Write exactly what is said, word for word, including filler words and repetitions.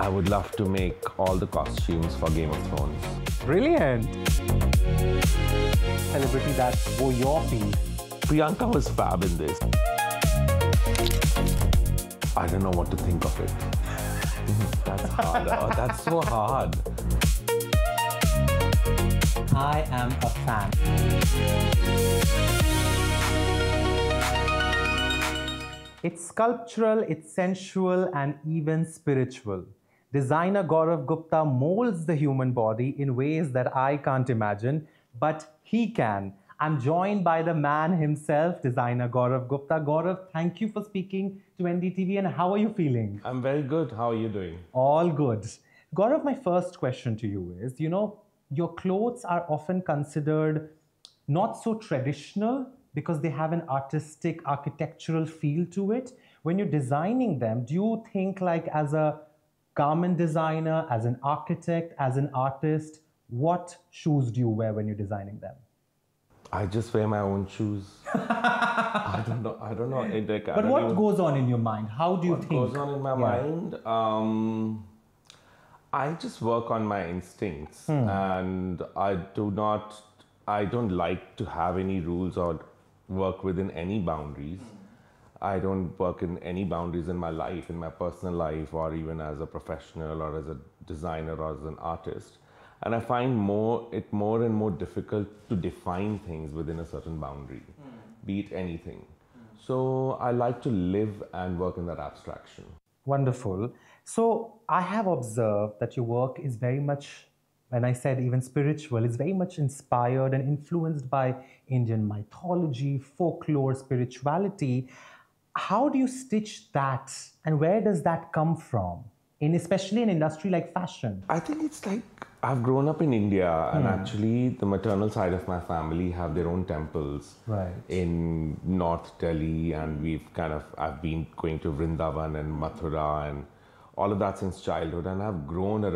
I would love to make all the costumes for Game of Thrones. Brilliant. Celebrity that wore your field. Priyanka was fab in this. I don't know what to think of it. That's hard. Oh, that's so hard. I am a fan. It's sculptural, it's sensual, and even spiritual. Designer Gaurav Gupta molds the human body in ways that I can't imagine, but he can. I'm joined by the man himself, designer Gaurav Gupta. Gaurav, thank you for speaking to N D T V, and how are you feeling? I'm very good. How are you doing? All good. Gaurav, my first question to you is, you know, your clothes are often considered not so traditional because they have an artistic, architectural feel to it. When you're designing them, do you think like as a garment designer, as an architect, as an artist, what shoes do you wear when you're designing them? I just wear my own shoes. I don't know. I don't know. It, like, I But don't what even- goes on in your mind? How do you What think? goes on in my Yeah. mind? Um, I just work on my instincts, and I do not. I don't like to have any rules or work within any boundaries. I don't work in any boundaries in my life, in my personal life, or even as a professional, or as a designer, or as an artist. And I find more it more and more difficult to define things within a certain boundary, be it anything. So I like to live and work in that abstraction. Wonderful. So I have observed that your work is very much, when I said even spiritual, is very much inspired and influenced by Indian mythology, folklore, spirituality. How do you stitch that, and where does that come from? In especially an industry like fashion. I think it's like I've grown up in India, and actually the maternal side of my family have their own temples Right. in North Delhi, and we've kind of I've been going to Vrindavan and Mathura and all of that since childhood, and I've grown around